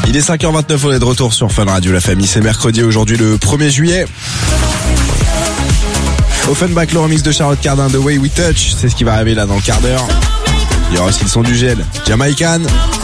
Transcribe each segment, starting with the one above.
Il est 5h29, on est de retour sur Fun Radio, la famille. C'est mercredi, aujourd'hui le 1er juillet. Offenbach, le remix de Charlotte Cardin, The Way We Touch. C'est ce qui va arriver là dans le quart d'heure. Il y aura aussi le son du gel, Jamaican.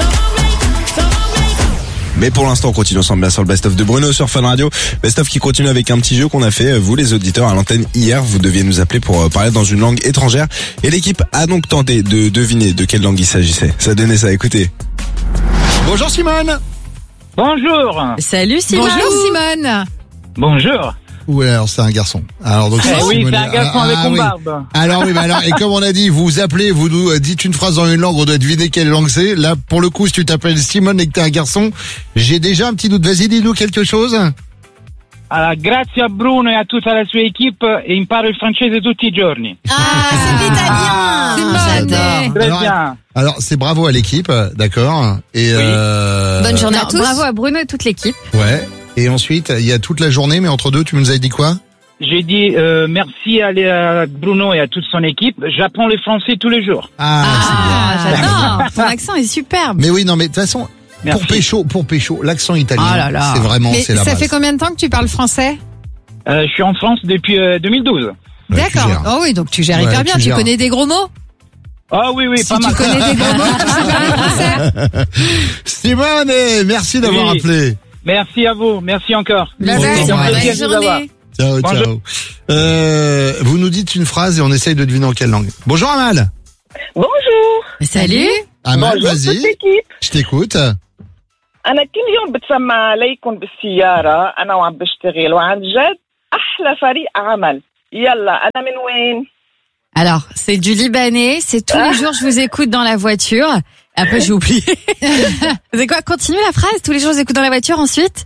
Mais pour l'instant, on continue ensemble bien sur le best-of de Bruno sur Fun Radio. Best-of qui continue avec un petit jeu qu'on a fait, vous les auditeurs, à l'antenne hier. Vous deviez nous appeler pour parler dans une langue étrangère. Et l'équipe a donc tenté de deviner de quelle langue il s'agissait. Ça donnait ça, écoutez. Bonjour Simone. Bonjour. Salut Simone. Bonjour Simone. Bonjour. Oui, alors c'est un garçon. Alors donc Oui, c'est un garçon avec une barbe. Alors oui, et comme on a dit, vous appelez, vous nous dites une phrase dans une langue, on doit deviner quelle langue c'est. Là, pour le coup, si tu t'appelles Simone et que t'es un garçon, j'ai déjà un petit doute. Vas-y, dis-nous quelque chose. Alors, grazie a Bruno et à toute la sua équipe, et imparo il francese tutti i giorni. Ah, c'est l'italien. J'adore. Très bien. Alors c'est bravo à l'équipe, d'accord. Et Bonne journée à tous. Bravo à Bruno et toute l'équipe. ouais. Et ensuite, il y a toute la journée, mais entre deux, tu nous as dit quoi? J'ai dit merci à Bruno et à toute son équipe. J'apprends le français tous les jours. Ah, c'est bien. J'adore. Ton accent est superbe. Mais oui, non, mais de toute façon, Merci. pour pécho, l'accent italien, Oh là là. c'est vraiment, Mais c'est la ça base. fait combien de temps que tu parles français? Je suis en France depuis 2012. Ouais, tu D'accord. gères. Oh oui, donc tu gères Ouais, hyper tu bien. Tu gères. connais des gros mots? Ah oui, Si pas tu mal. connais des gros mots, tu sais parler français. Simone, merci d'avoir Oui. appelé. Merci à vous. Merci encore. Bye bye. C'est un Bonne plaisir de vous avoir. Ciao, Bonjour. ciao. Vous nous dites une phrase et on essaye de deviner en quelle langue. Bonjour Amal. Bonjour. Salut. Amal, Bonjour toute vas-y. l'équipe. Je t'écoute. أنا كل يوم بتسمع عليكم بالسيارة أنا وعم بشتغل وعن جد أحلى فريق عمل يلا أنا من وين؟ Alors, c'est du libanais. C'est tous les jours, je vous écoute dans la voiture. Après, j'ai oublié. C'est quoi? Continue la phrase. Tous les jours, je vous écoute dans la voiture. Ensuite,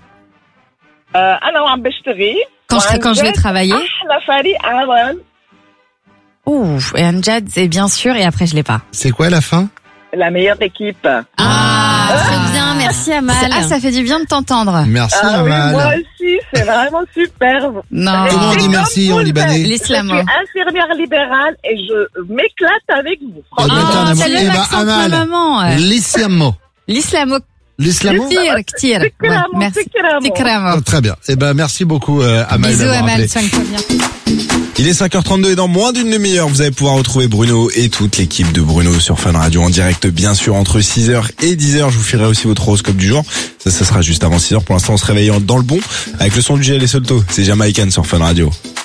أنا وعم بشتغل quand je vais travailler. أحلى فريق عمل Ouh, et Amjad, c'est bien sûr. Et après, je l'ai pas. C'est quoi la fin? la meilleure équipe. Ah, très bien. Merci Amal. Ah, ça fait du bien de t'entendre. Merci Ah oui, Amal. moi aussi, c'est vraiment superbe. Non. Comment on dit C'est merci comme en vous le libanais? faites. L'islamo. Je suis infirmière libérale et je m'éclate avec vous. Ah, Ah, Amal. c'est le Eh ben, même accent que ma Amal. maman. L'islamo. L'islamo. L'islamo? Ktir. Tikramo, Merci. tikramo. Tikramo. Ah, très bien. Eh ben, merci beaucoup, Amal. Bisous d'avoir Amal, appelé. soigne-toi bien. Il est 5h32 et dans moins d'une demi-heure, vous allez pouvoir retrouver Bruno et toute l'équipe de Bruno sur Fun Radio en direct, bien sûr, entre 6h et 10h. Je vous filerai aussi votre horoscope du jour. Ça sera juste avant 6h. Pour l'instant, on se réveille dans le bon avec le son du GL et Solto. C'est Jamaican sur Fun Radio.